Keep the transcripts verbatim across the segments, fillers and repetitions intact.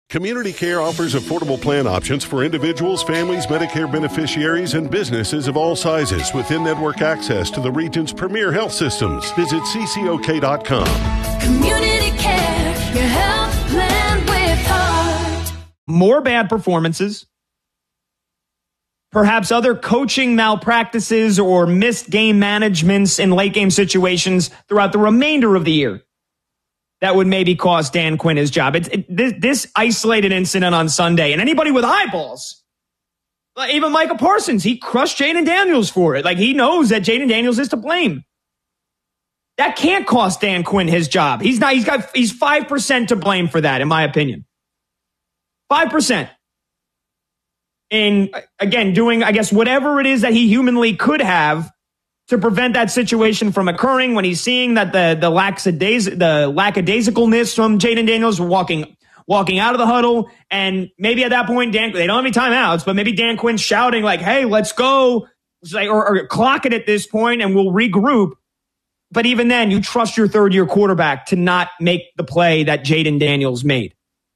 Community Care offers affordable plan options for individuals, families, Medicare beneficiaries, and businesses of all sizes with in-network access to the region's premier health systems. Visit C C O K dot com. Community Care, your health plan with heart. More bad performances, perhaps other coaching malpractices or missed game managements in late game situations throughout the remainder of the year that would maybe cost Dan Quinn his job. It's it, this, this isolated incident on Sunday, and anybody with eyeballs, like even Micah Parsons, he crushed Jaden Daniels for it. Like, he knows that Jaden Daniels is to blame. That can't cost Dan Quinn his job. He's not. He's got. He's five percent to blame for that, in my opinion. Five percent. In, again, doing, I guess, whatever it is that he humanly could have to prevent that situation from occurring when he's seeing that the the lackadais the lackadaisicalness from Jaden Daniels walking walking out of the huddle, and maybe at that point, Dan, they don't have any timeouts, but maybe Dan Quinn shouting like, "Hey, let's go," or, or clock it at this point, and we'll regroup. But even then, you trust your third year quarterback to not make the play that Jaden Daniels made.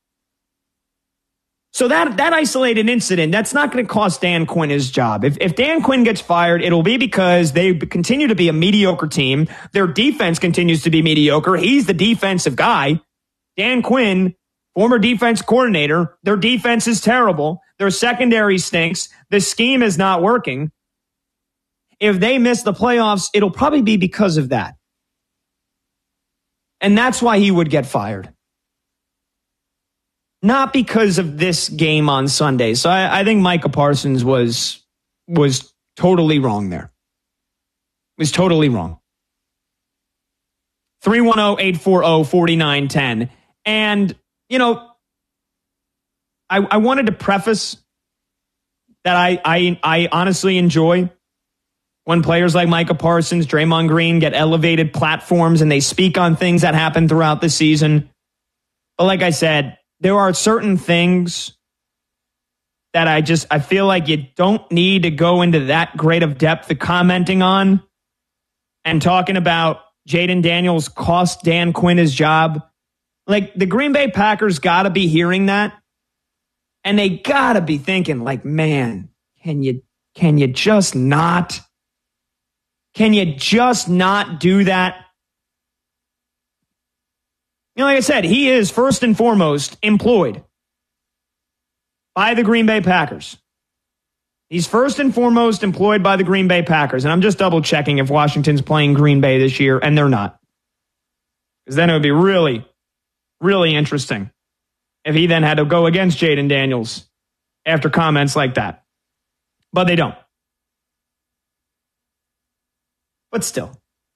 So that that isolated incident, that's not going to cost Dan Quinn his job. If, if Dan Quinn gets fired, it'll be because they continue to be a mediocre team. Their defense continues to be mediocre. He's the defensive guy. Dan Quinn, former defense coordinator, their defense is terrible. Their secondary stinks. The scheme is not working. If they miss the playoffs, it'll probably be because of that. And that's why he would get fired. Not because of this game on Sunday. So I, I think Micah Parsons was was totally wrong there. Was totally wrong. three one zero, eight four zero, four nine one zero. And, you know, I, I wanted to preface that I, I I honestly enjoy when players like Micah Parsons, Draymond Green get elevated platforms and they speak on things that happen throughout the season. But like I said, there are certain things that I just, I feel like you don't need to go into that great of depth of commenting on and talking about Jaden Daniels cost Dan Quinn his job. Like, the Green Bay Packers got to be hearing that. And they got to be thinking like, man, can you, can you just not? Can you just not do that? You know, like I said, he is first and foremost employed by the Green Bay Packers. He's first and foremost employed by the Green Bay Packers. And I'm just double checking if Washington's playing Green Bay this year, and they're not. Because then it would be really, really interesting if he then had to go against Jaden Daniels after comments like that. But they don't. But still.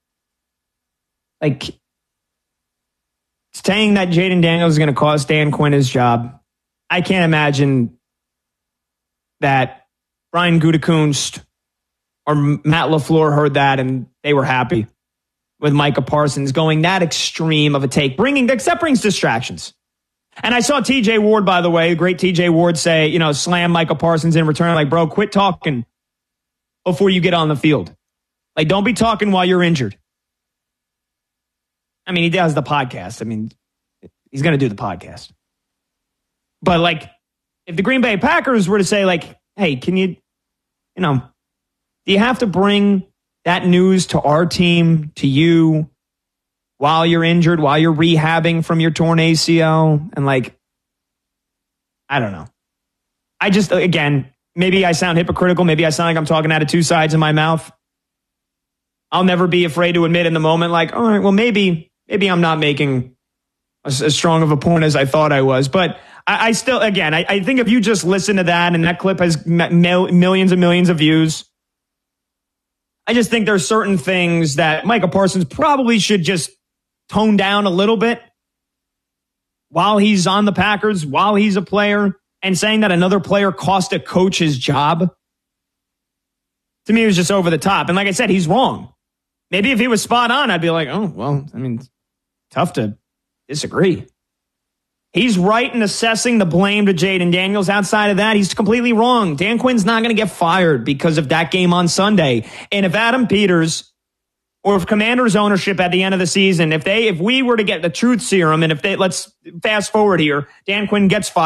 Like, saying that Jaden Daniels is going to cost Dan Quinn his job, I can't imagine that Brian Gutekunst or Matt LaFleur heard that and they were happy with Micah Parsons going that extreme of a take, bringing, except brings distractions. And I saw T J Ward, by the way, great T J Ward, say, you know, slam Micah Parsons in return. Like, bro, quit talking before you get on the field. Like, don't be talking while you're injured. I mean, he does the podcast. I mean, he's going to do the podcast. But, like, if the Green Bay Packers were to say, like, hey, can you, you know, do you have to bring that news to our team, to you, while you're injured, while you're rehabbing from your torn A C L? And, like, I don't know. I just, again, maybe I sound hypocritical. Maybe I sound like I'm talking out of two sides of my mouth. I'll never be afraid to admit in the moment, like, all right, well, maybe... Maybe I'm not making as, as strong of a point as I thought I was. But I, I still, again, I, I think if you just listen to that and that clip has mil- millions and millions of views, I just think there's certain things that Micah Parsons probably should just tone down a little bit while he's on the Packers, while he's a player, and saying that another player cost a coach his job. To me, it was just over the top. And like I said, he's wrong. Maybe if he was spot on, I'd be like, oh, well, I mean, tough to disagree. He's right in assessing the blame to Jaden Daniels. Outside of that, he's completely wrong. Dan Quinn's not going to get fired because of that game on Sunday. And if Adam Peters or if Commanders ownership at the end of the season, if they, if we were to get the truth serum, and if they, let's fast forward here, Dan Quinn gets fired.